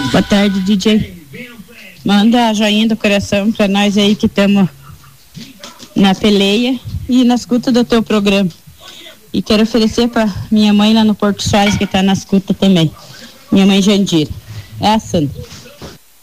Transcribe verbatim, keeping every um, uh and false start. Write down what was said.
Boa tarde, D J. Manda a joinha do coração pra nós aí que estamos na peleia e na escuta do teu programa. E quero oferecer pra minha mãe lá no Porto Soares, que tá na escuta também. Minha mãe Jandira. É a Sandra.